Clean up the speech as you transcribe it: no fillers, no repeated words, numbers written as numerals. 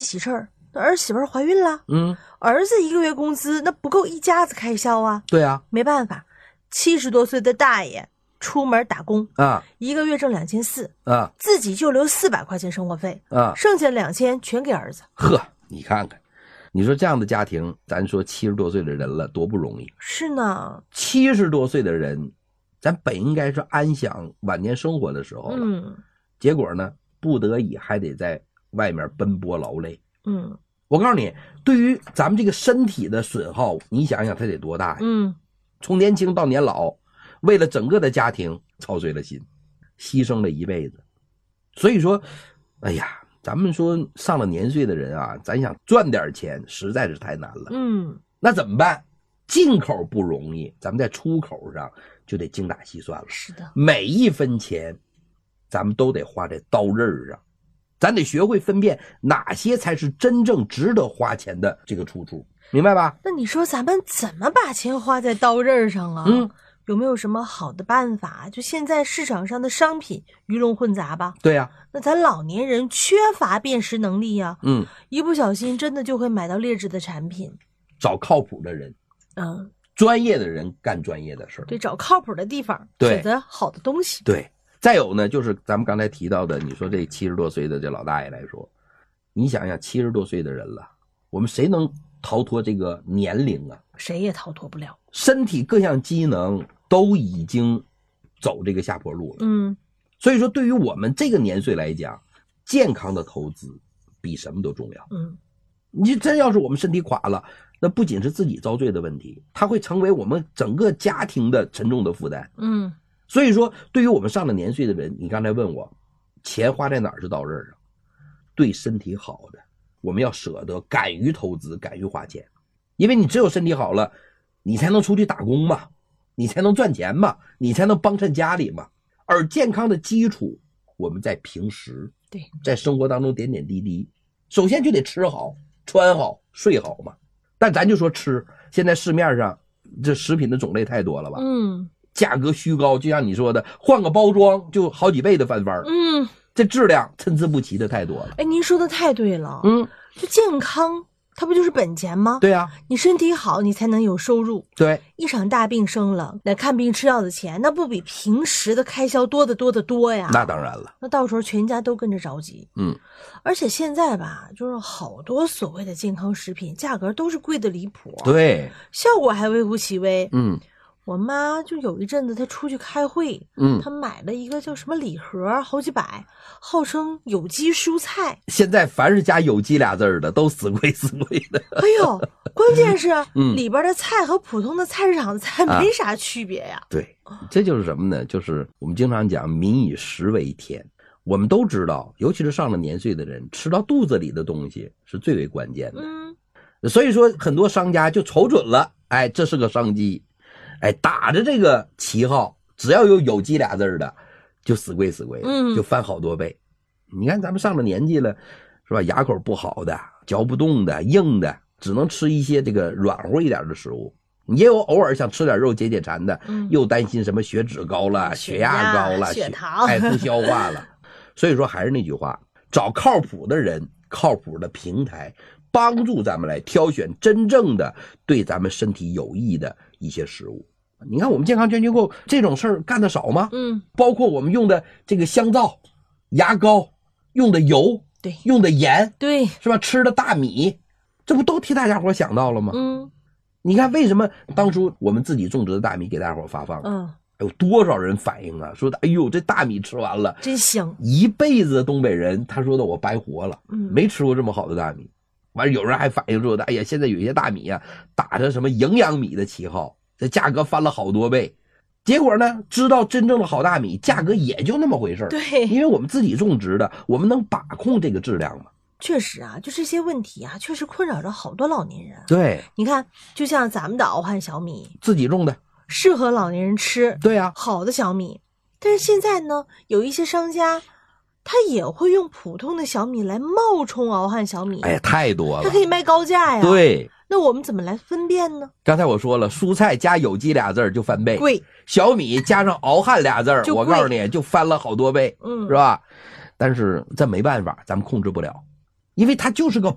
喜事儿，那儿媳妇怀孕了，儿子1个月工资那不够一家子开销啊。 对啊， 没办法，70多岁的大爷出门打工啊 ，1个月挣2400 啊， 自己就留400块钱生活费啊， 剩下2000全给儿子。 呵，你看看，你说这样的家庭，咱说70多岁的人了，多不容易。 是呢 ，70多岁的人，咱本应该是安享晚年生活的时候了，结果呢，不得已还得在外面奔波劳累。我告诉你，对于咱们这个身体的损耗，你想想它得多大呀？从年轻到年老，为了整个的家庭操碎了心，牺牲了一辈子。所以说，哎呀，咱们说上了年岁的人啊，咱想赚点钱实在是太难了。那怎么办？进口不容易，咱们在出口上就得精打细算了。 是的， 每一分钱咱们都得花在刀刃上，咱得学会分辨哪些才是真正值得花钱的这个出处，明白吧？ 那你说咱们怎么把钱花在刀刃上啊？有没有什么好的办法？就现在市场上的商品鱼龙混杂吧。 对呀， 那咱老年人缺乏辨识能力呀，一不小心真的就会买到劣质的产品。 找靠谱的人，专业的人干专业的事儿。 对，找靠谱的地方，选择好的东西。 对，再有呢，就是咱们刚才提到的，你说这70多岁的这老大爷来说，你想想70多岁的人了，我们谁能逃脱这个年龄啊？ 谁也逃脱不了， 身体各项机能都已经走这个下坡路了。所以说对于我们这个年岁来讲，健康的投资比什么都重要。你真要是我们身体垮了，那不仅是自己遭罪的问题，它会成为我们整个家庭的沉重的负担。所以说对于我们上了年岁的人，你刚才问我钱花在哪儿是刀刃上，对身体好的我们要舍得，敢于投资，敢于花钱。因为你只有身体好了，你才能出去打工嘛，你才能赚钱嘛，你才能帮衬家里嘛。而健康的基础我们在平时， 对， 在生活当中点点滴滴，首先就得吃好穿好睡好嘛。但咱就说吃，现在市面上这食品的种类太多了吧，价格虚高，就像你说的，换个包装就好几倍的翻番。这质量参差不齐的太多了。 哎，您说的太对了。这健康它不就是本钱吗？ 对啊， 你身体好你才能有收入。 对， 一场大病生了，那看病吃药的钱那不比平时的开销多得多得多呀。 那当然了， 那到时候全家都跟着着急。而且现在吧，就是好多所谓的健康食品价格都是贵的离谱， 对， 效果还微乎其微。我妈就有一阵子她出去开会，她买了一个叫什么礼盒，好几百，号称有机蔬菜。 现在凡是加有机俩字儿的都死贵死贵的。 哎呦，关键是里边的菜和普通的菜市场的菜没啥区别呀。 对，这就是什么呢？就是我们经常讲民以食为天。我们都知道，尤其是上了年岁的人，吃到肚子里的东西是最为关键的。所以说很多商家就瞅准了，哎，这是个商机，哎，打着这个旗号，只要有机俩字的就死贵死贵，就翻好多倍。你看咱们上了年纪了，是吧？牙口不好的，嚼不动的，硬的，只能吃一些这个软和一点的食物。也有偶尔想吃点肉解解馋的，又担心什么血脂高了、血压高了、 血糖不消化了。所以说还是那句话，找靠谱的人、靠谱的平台，帮助咱们来挑选真正的对咱们身体有益的一些食物。你看我们健康捐机构这种事儿干得少吗？包括我们用的这个香皂、牙膏，用的油， 对， 用的盐， 对， 是吧？吃的大米，这不都替大家伙想到了吗？你看为什么当初我们自己种植的大米给大家伙发放，有多少人反映啊，说的哎呦这大米吃完了真香， 一辈子的东北人他说的我白活了，没吃过这么好的大米。完了有人还反映说的，哎呀现在有些大米啊打着什么营养米的旗号，这价格翻了好多倍。结果呢，知道真正的好大米价格也就那么回事。 对， 因为我们自己种植的，我们能把控这个质量吗？ 确实啊，就这些问题啊，确实困扰着好多老年人。 对， 你看，就像咱们的敖汉小米， 自己种的， 适合老年人吃。 对啊， 好的小米。但是现在呢，有一些商家，他也会用普通的小米来冒充敖汉小米。 哎呀，太多了， 他可以卖高价呀。 对， 那我们怎么来分辨呢？ 刚才我说了，蔬菜加有机俩字就翻倍， 贵； 小米加上敖汉俩字，我告诉你就翻了好多倍，是吧？但是这没办法，咱们控制不了，因为它就是个